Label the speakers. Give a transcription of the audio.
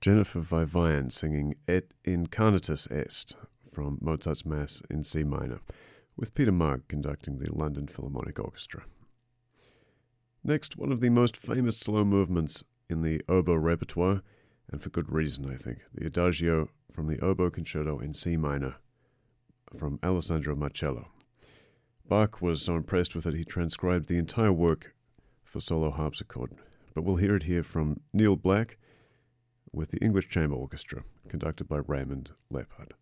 Speaker 1: Jennifer Vivian singing Et Incarnatus Est from Mozart's Mass in C minor, with Peter Maag conducting the London Philharmonic Orchestra. Next, one of the most famous slow movements in the oboe repertoire, and for good reason, I think, the Adagio from the Oboe Concerto in C minor from Alessandro Marcello. Bach was so impressed with it, he transcribed the entire work for solo harpsichord, but we'll hear it here from Neil Black with the English Chamber Orchestra, conducted by Raymond Leppard.